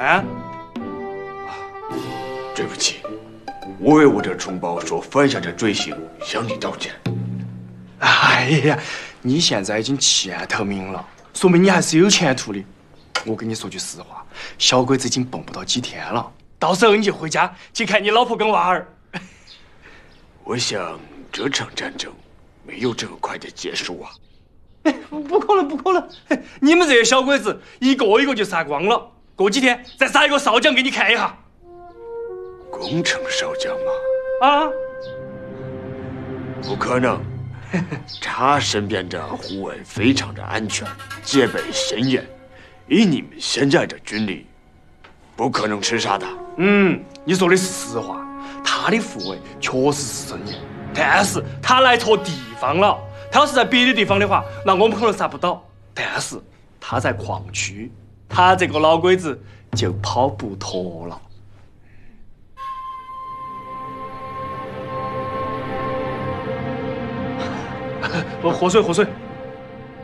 啊？ 对不起，我为我这蠢宝所犯下的罪行向你道歉。 哎呀，你现在已经见透明了，说明你还是有前途的。我跟你说句实话，小鬼子已经蹦不到几天了，到时候你就回家去看你老婆跟娃儿。 我想这场战争没有这么快的结束啊！ 不可能，不可能！你们这些小鬼子一个一个就杀光了，过几天再杀一个少将给你看一下。 攻城少将吗？ 啊？ 不可能，他身边的护卫非常的安全，戒备森严。以你们现在的军力，不可能吃杀他。 你说的是实话，他的护卫确实是森严，但是他来错地方了。他要是在别的地方的话，那我们可能杀不到。但是他在矿区，他这个老鬼子就跑不脱了。我喝水，喝水。